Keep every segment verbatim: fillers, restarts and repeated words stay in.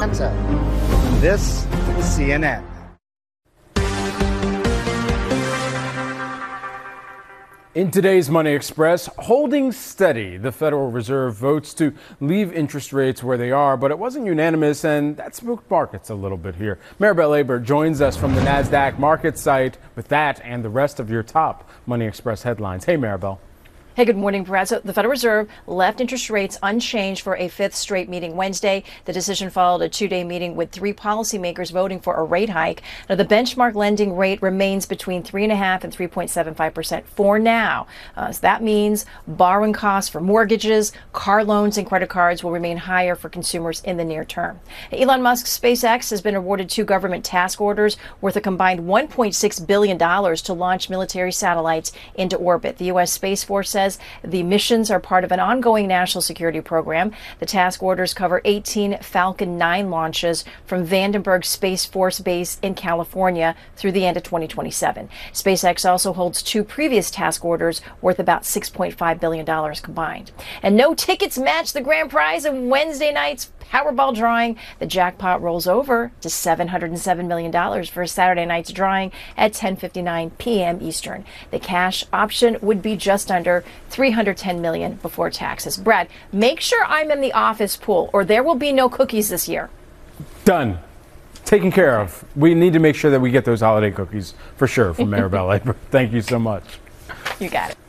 Hunter. And this is C N N. In today's Money Express, holding steady. The Federal Reserve votes to leave interest rates where they are, but it wasn't unanimous, and that spooked markets a little bit here. Maribel Aber joins us from the NASDAQ market site with that and the rest of your top Money Express headlines. Hey, Maribel. Hey, good morning, Brad. So the Federal Reserve left interest rates unchanged for a fifth straight meeting Wednesday. The decision followed a two-day meeting with three policymakers voting for a rate hike. Now, the benchmark lending rate remains between three point five and three point seven five percent for now. Uh, so that means borrowing costs for mortgages, car loans, and credit cards will remain higher for consumers in the near term. Elon Musk's SpaceX has been awarded two government task orders worth a combined one point six billion dollars to launch military satellites into orbit. The U S Space Force says the missions are part of an ongoing national security program. The task orders cover eighteen Falcon nine launches from Vandenberg Space Force Base in California through the end of twenty twenty-seven. SpaceX also holds two previous task orders worth about six point five billion dollars combined. And no tickets match the grand prize of Wednesday night's Powerball drawing. The jackpot rolls over to seven hundred seven million dollars for Saturday night's drawing at ten fifty-nine p.m. Eastern. The cash option would be just under three hundred ten million dollars before taxes. Brad, make sure I'm in the office pool or there will be no cookies this year. Done. Taken care of. We need to make sure that we get those holiday cookies for sure from Maribel Aber. Thank you so much. You got it.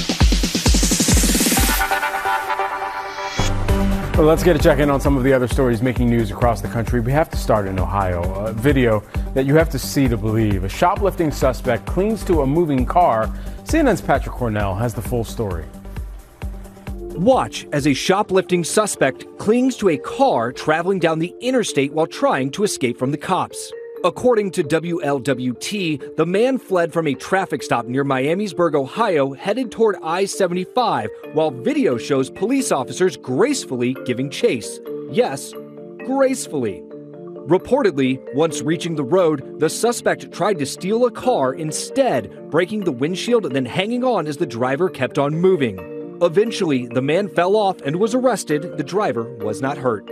Well, let's get a check in on some of the other stories making news across the country. We have to start in Ohio. A video that you have to see to believe. A shoplifting suspect clings to a moving car. C N N's Patrick Cornell has the full story. Watch as a shoplifting suspect clings to a car traveling down the interstate while trying to escape from the cops. According to W L W T, the man fled from a traffic stop near Miamisburg, Ohio, headed toward I seventy-five, while video shows police officers gracefully giving chase. Yes, gracefully. Reportedly, once reaching the road, the suspect tried to steal a car instead, breaking the windshield and then hanging on as the driver kept on moving. Eventually, the man fell off and was arrested. The driver was not hurt.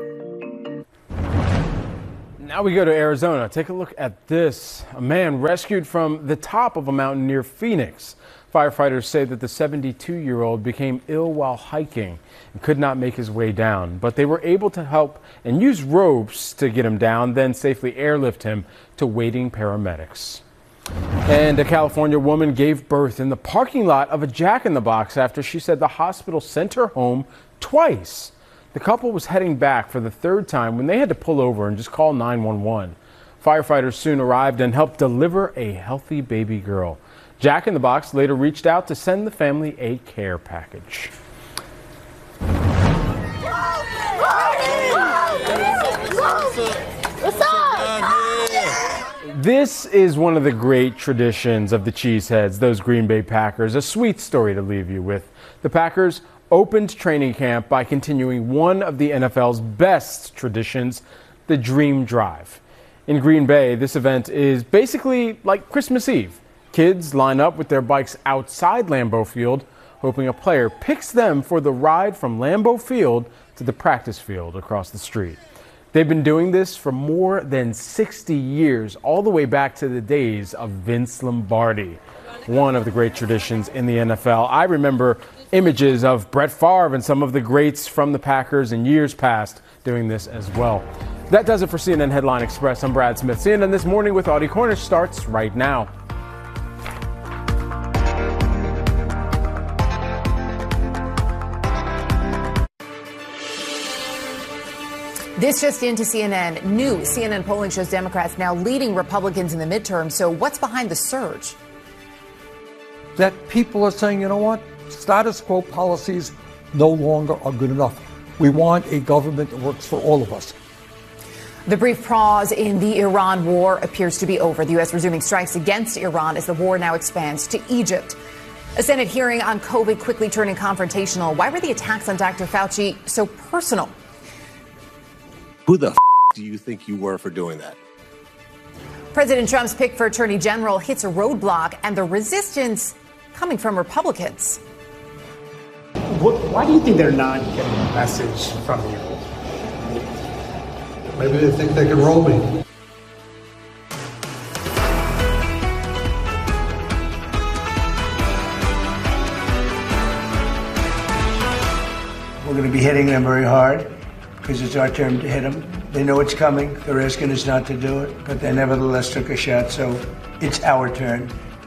Now we go to Arizona. Take a look at this. A man rescued from the top of a mountain near Phoenix. Firefighters say that the seventy-two-year-old became ill while hiking and could not make his way down, but they were able to help and use ropes to get him down, then safely airlift him to waiting paramedics. And a California woman gave birth in the parking lot of a Jack in the Box after she said the hospital sent her home twice. The couple was heading back for the third time when they had to pull over and just call nine one one. Firefighters soon arrived and helped deliver a healthy baby girl. Jack in the Box later reached out to send the family a care package. What's up? This is one of the great traditions of the Cheeseheads, those Green Bay Packers. A sweet story to leave you with. The Packers opened training camp by continuing one of the N F L's best traditions, the Dream Drive. In Green Bay, this event is basically like Christmas Eve. Kids line up with their bikes outside Lambeau Field, hoping a player picks them for the ride from Lambeau Field to the practice field across the street. They've been doing this for more than sixty years, all the way back to the days of Vince Lombardi, one of the great traditions in the N F L. I remember images of Brett Favre and some of the greats from the Packers in years past doing this as well. That does it for C N N Headline Express. I'm Brad Smith. C N N This Morning with Audie Cornish starts right now. This just into C N N. New C N N polling shows Democrats now leading Republicans in the midterm. So what's behind the surge? That people are saying, you know what? Status quo policies no longer are good enough. We want a government that works for all of us. The brief pause in the Iran war appears to be over. The U S resuming strikes against Iran as the war now expands to Egypt. A Senate hearing on COVID quickly turning confrontational. Why were the attacks on Doctor Fauci so personal? Who the f*** do you think you were for doing that? President Trump's pick for attorney general hits a roadblock, and the resistance coming from Republicans. What, why do you think they're not getting a message from you? Maybe they think they can roll me. We're going to be hitting them very hard because it's our turn to hit them. They know it's coming. They're asking us not to do it, but they nevertheless took a shot, so it's our turn.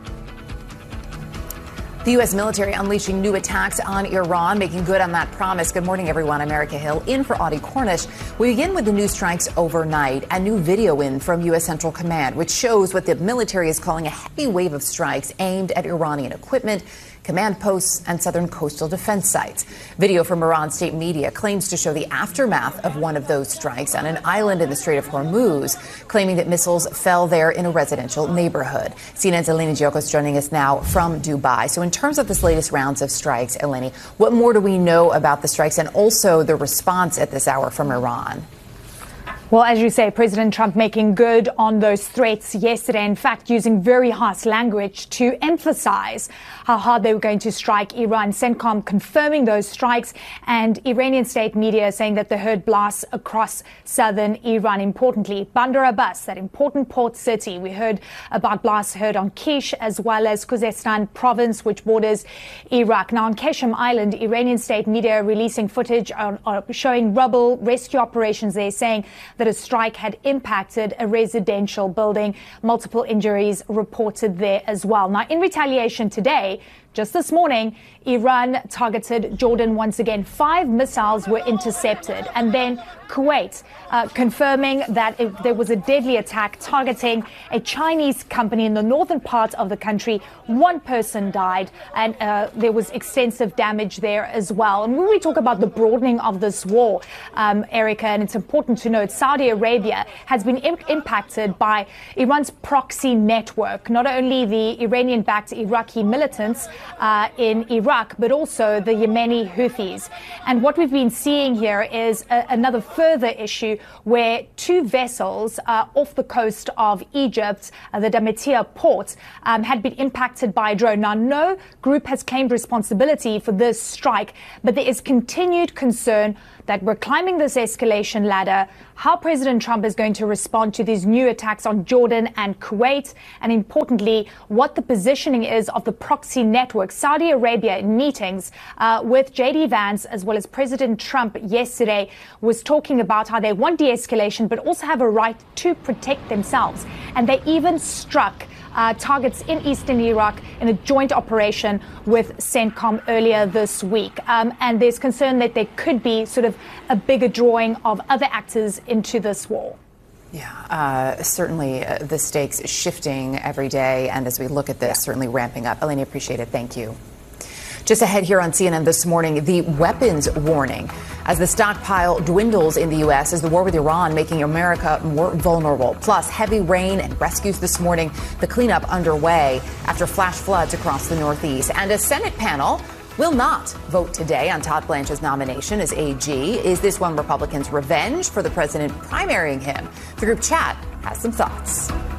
The U S military unleashing new attacks on Iran, making good on that promise. Good morning, everyone. I'm Erica Hill, in for Audie Cornish. We begin with the new strikes overnight. A new video in from U S Central Command, which shows what the military is calling a heavy wave of strikes aimed at Iranian equipment, command posts, and southern coastal defense sites. Video from Iran state media claims to show the aftermath of one of those strikes on an island in the Strait of Hormuz, claiming that missiles fell there in a residential neighborhood. C N N's Eleni Giokos joining us now from Dubai. So in terms of this latest rounds of strikes, Eleni, what more do we know about the strikes and also the response at this hour from Iran? Well, as you say, President Trump making good on those threats yesterday, in fact, using very harsh language to emphasize how hard they were going to strike Iran. CENTCOM confirming those strikes, and Iranian state media saying that they heard blasts across southern Iran. Importantly, Bandar Abbas, that important port city. We heard about blasts heard on Kish as well as Khuzestan province, which borders Iraq. Now, on Qeshm Island, Iranian state media releasing footage on, on showing rubble rescue operations there, saying that a strike had impacted a residential building. Multiple injuries reported there as well. Now, in retaliation today, just this morning, Iran targeted Jordan once again. Five missiles were intercepted. And then Kuwait uh, confirming that it, there was a deadly attack targeting a Chinese company in the northern part of the country. One person died, and uh, there was extensive damage there as well. And when we talk about the broadening of this war, um, Erica, and it's important to note, Saudi Arabia has been im- impacted by Iran's proxy network. Not only the Iranian-backed Iraqi militants uh, in Iraq, but also the Yemeni Houthis. And what we've been seeing here is a, another further issue where two vessels uh, off the coast of Egypt, uh, the Damietta port, um, had been impacted by a drone. Now, no group has claimed responsibility for this strike, but there is continued concern that we're climbing this escalation ladder, how President Trump is going to respond to these new attacks on Jordan and Kuwait, and importantly, what the positioning is of the proxy network. Saudi Arabia, in meetings uh, with J D Vance as well as President Trump yesterday, was talking about how they want de-escalation but also have a right to protect themselves. And they even struck Uh, targets in eastern Iraq in a joint operation with CENTCOM earlier this week. Um, and there's concern that there could be sort of a bigger drawing of other actors into this war. Yeah, uh, certainly uh, the stakes shifting every day. And as we look at this, certainly ramping up. Eleni, appreciate it. Thank you. Just ahead here on C N N this morning, the weapons warning as the stockpile dwindles in the U S as the war with Iran making America more vulnerable. Plus, heavy rain and rescues this morning, the cleanup underway after flash floods across the Northeast. And a Senate panel will not vote today on Todd Blanche's nomination as A G. Is this one Republicans' revenge for the president primarying him? The group chat has some thoughts.